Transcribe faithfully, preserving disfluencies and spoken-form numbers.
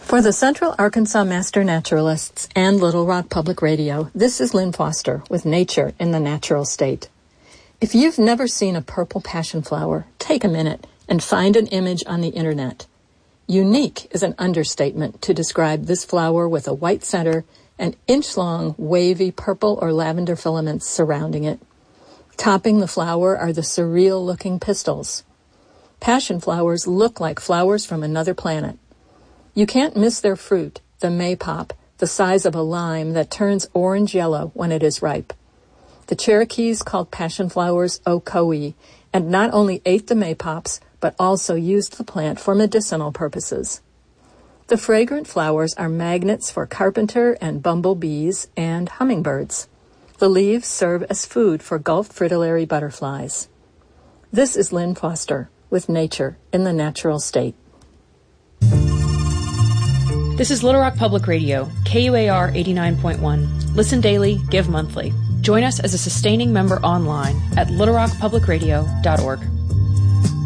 For the Central Arkansas Master Naturalists and Little Rock Public Radio, this is Lynn Foster with Nature in the Natural State. If you've never seen a purple passion flower, take a minute and find an image on the internet. Unique is an understatement to describe this flower with a white center and inch-long, wavy purple or lavender filaments surrounding it. Topping the flower are the surreal-looking pistils. Passion flowers look like flowers from another planet. You can't miss their fruit, the maypop, the size of a lime that turns orange-yellow when it is ripe. The Cherokees called passion flowers okoi, and not only ate the maypops, but also used the plant for medicinal purposes. The fragrant flowers are magnets for carpenter and bumblebees and hummingbirds. The leaves serve as food for Gulf fritillary butterflies. This is Lynn Foster with Nature in the Natural State. This is Little Rock Public Radio, K U A R eighty-nine point one. Listen daily, give monthly. Join us as a sustaining member online at little rock public radio dot org.